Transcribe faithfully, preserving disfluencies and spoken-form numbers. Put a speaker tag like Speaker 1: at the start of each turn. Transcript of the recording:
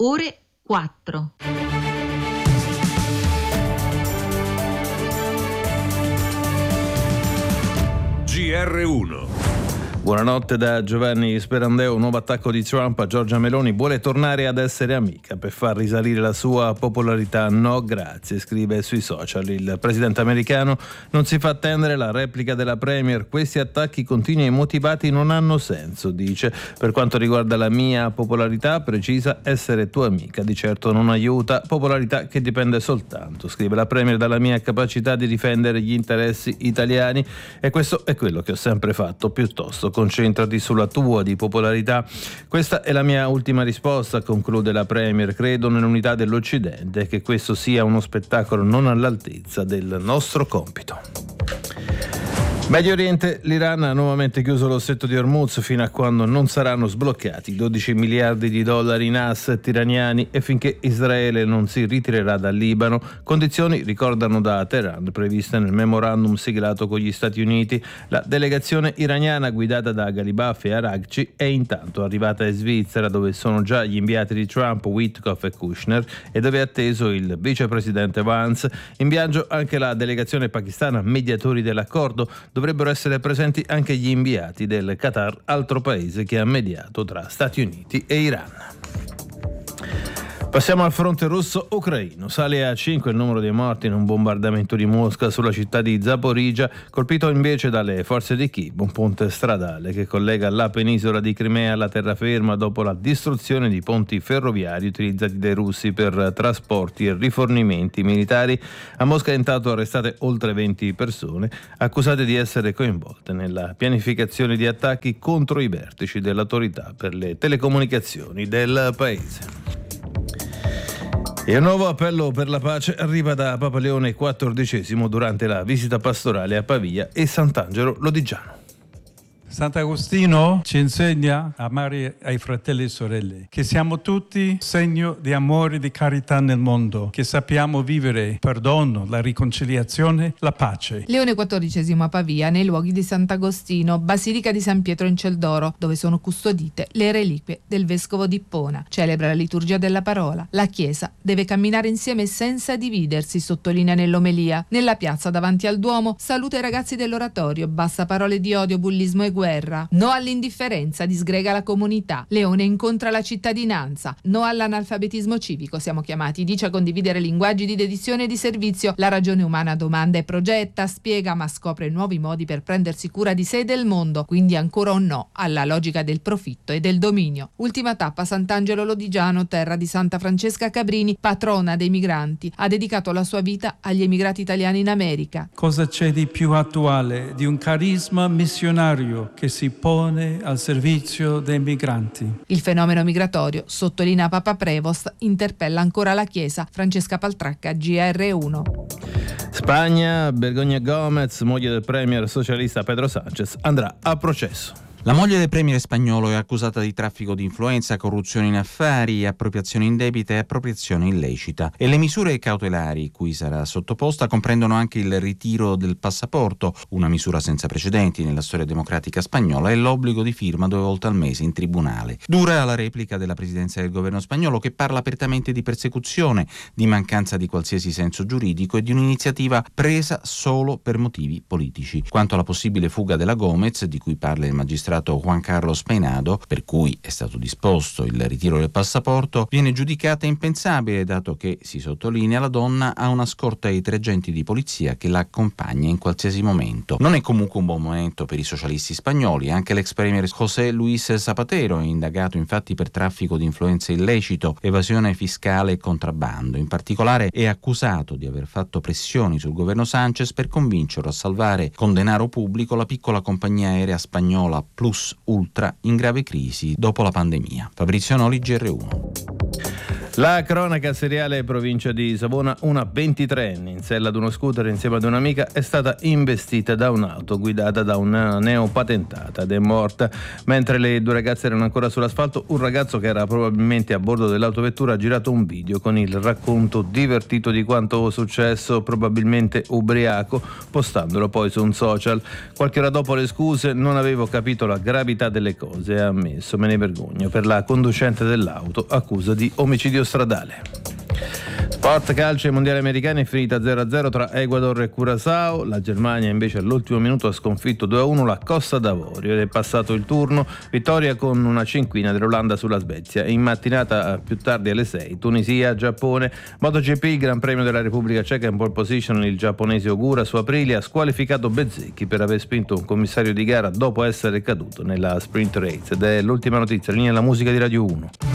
Speaker 1: ore quattro.
Speaker 2: G R uno.
Speaker 3: Buonanotte da Giovanni Sperandeo. Un nuovo attacco di Trump a Giorgia Meloni. Vuole tornare ad essere amica per far risalire la sua popolarità. No grazie, scrive sui social. Il presidente americano non si fa attendere la replica della premier. Questi attacchi continui e immotivati non hanno senso, dice. Per quanto riguarda la mia popolarità, precisa, essere tua amica di certo non aiuta. Popolarità che dipende soltanto, scrive la premier, dalla mia capacità di difendere gli interessi italiani, e questo è quello che ho sempre fatto. Piuttosto concentrati sulla tua di popolarità. Questa è la mia ultima risposta, conclude la premier. Credo nell'unità dell'Occidente e che questo sia uno spettacolo non all'altezza del nostro compito. Medio Oriente, l'Iran ha nuovamente chiuso lo stretto di Hormuz fino a quando non saranno sbloccati dodici miliardi di dollari in asset iraniani e finché Israele non si ritirerà dal Libano, condizioni, ricordano da Teheran, previste nel memorandum siglato con gli Stati Uniti. La delegazione iraniana guidata da Ghalibaf e Araghchi è intanto arrivata in Svizzera, dove sono già gli inviati di Trump, Witkoff e Kushner, e dove è atteso il vicepresidente Vance. In viaggio anche la delegazione pakistana, mediatori dell'accordo. Dovrebbero essere presenti anche gli inviati del Qatar, altro paese che ha mediato tra Stati Uniti e Iran. Passiamo al fronte russo-ucraino. Sale a cinque il numero dei morti in un bombardamento di Mosca sulla città di Zaporizhia, colpito invece dalle forze di Kiev, un ponte stradale che collega la penisola di Crimea alla terraferma dopo la distruzione di ponti ferroviari utilizzati dai russi per trasporti e rifornimenti militari. A Mosca è intanto arrestate oltre venti persone, accusate di essere coinvolte nella pianificazione di attacchi contro i vertici dell'autorità per le telecomunicazioni del paese. E un nuovo appello per la pace arriva da Papa Leone quattordicesimo durante la visita pastorale a Pavia e Sant'Angelo Lodigiano.
Speaker 4: Sant'Agostino ci insegna a amare ai fratelli e sorelle, che siamo tutti segno di amore e di carità nel mondo, che sappiamo vivere il perdono, la riconciliazione, la pace.
Speaker 5: Leone quattordicesimo a Pavia, nei luoghi di Sant'Agostino, Basilica di San Pietro in Celdoro, dove sono custodite le reliquie del vescovo di Ippona. Celebra la liturgia della parola. La Chiesa deve camminare insieme senza dividersi, sottolinea nell'omelia. Nella piazza davanti al Duomo saluta i ragazzi dell'oratorio, basta parole di odio, bullismo e guerra. No all'indifferenza, disgrega la comunità. Leone incontra la cittadinanza. No all'analfabetismo civico, siamo chiamati, dice, a condividere linguaggi di dedizione e di servizio. La ragione umana domanda e progetta, spiega, ma scopre nuovi modi per prendersi cura di sé e del mondo. Quindi ancora un no alla logica del profitto e del dominio. Ultima tappa, Sant'Angelo Lodigiano, terra di Santa Francesca Cabrini, patrona dei migranti. Ha dedicato la sua vita agli emigrati italiani in America.
Speaker 4: Cosa c'è di più attuale di un carisma missionario che si pone al servizio dei migranti?
Speaker 5: Il fenomeno migratorio, sottolinea Papa Prevost, interpella ancora la Chiesa. Francesca Paltracca, G R uno.
Speaker 3: Spagna, Begoña Gómez, moglie del premier socialista Pedro Sánchez, andrà a processo.
Speaker 6: La moglie del premier spagnolo è accusata di traffico di influenza, corruzione in affari, appropriazione indebita e appropriazione illecita. E le misure cautelari cui sarà sottoposta comprendono anche il ritiro del passaporto, una misura senza precedenti nella storia democratica spagnola, e l'obbligo di firma due volte al mese in tribunale. Dura la replica della presidenza del governo spagnolo, che parla apertamente di persecuzione, di mancanza di qualsiasi senso giuridico e di un'iniziativa presa solo per motivi politici. Quanto alla possibile fuga della Gómez, di cui parla il magistrato Juan Carlos Peinado, per cui è stato disposto il ritiro del passaporto, viene giudicata impensabile, dato che, si sottolinea, la donna ha una scorta di tre agenti di polizia che la accompagna in qualsiasi momento. Non è comunque un buon momento per i socialisti spagnoli. Anche l'ex premier José Luis Zapatero è indagato infatti per traffico di influenza illecito, evasione fiscale e contrabbando. In particolare è accusato di aver fatto pressioni sul governo Sánchez per convincerlo a salvare con denaro pubblico la piccola compagnia aerea spagnola Plus Ultra, in grave crisi dopo la pandemia. Fabrizio Noli, G R uno.
Speaker 3: La cronaca seriale provincia di Savona, una ventitreenne in sella ad uno scooter insieme ad un'amica è stata investita da un'auto guidata da una neopatentata ed è morta. Mentre le due ragazze erano ancora sull'asfalto, un ragazzo che era probabilmente a bordo dell'autovettura ha girato un video con il racconto divertito di quanto successo, probabilmente ubriaco, postandolo poi su un social. Qualche ora dopo le scuse: non avevo capito la gravità delle cose, ha ammesso, me ne vergogno. Per la conducente dell'auto accusa di omicidio stradale. Sport calcio, ai mondiali americani è finita zero a zero tra Ecuador e Curaçao. La Germania invece all'ultimo minuto ha sconfitto due a uno la Costa d'Avorio ed è passato il turno. Vittoria con una cinquina dell'Olanda sulla Svezia. In mattinata più tardi alle sei Tunisia, Giappone. MotoGP, Gran Premio della Repubblica Ceca, in pole position il giapponese Ogura su Aprilia, ha squalificato Bezzecchi per aver spinto un commissario di gara dopo essere caduto nella sprint race. Ed è l'ultima notizia, linea alla musica di Radio uno.